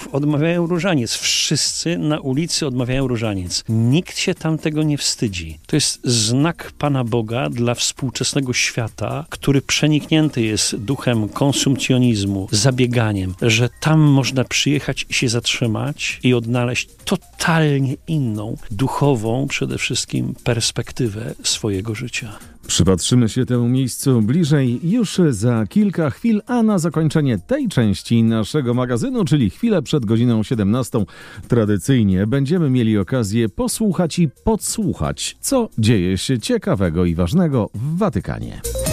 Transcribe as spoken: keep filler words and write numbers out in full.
odmawiają różaniec. Wszyscy na ulicy odmawiają różaniec. Nikt się tam tego nie wstydzi. To jest znak Pana Boga dla współczesnego świata, który przeniknięty jest duchem konsumpcjonizmu, zabieganiem, że tam można przyjechać i się zatrzymać i odnaleźć totalnie inną, duchową przede wszystkim perspektywę swojego życia. Przypatrzymy się temu miejscu bliżej już za kilka chwil, a na zakończenie tej części naszego magazynu, czyli chwilę przed godziną siedemnastą, tradycyjnie będziemy mieli okazję posłuchać i podsłuchać, co dzieje się ciekawego i ważnego w Watykanie.